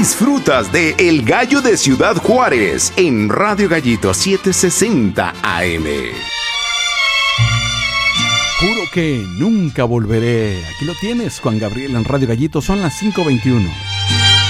Disfrutas de El Gallo de Ciudad Juárez en Radio Gallito 760 AM. Juro que nunca volveré. Aquí lo tienes, Juan Gabriel, en Radio Gallito. Son las 5:21.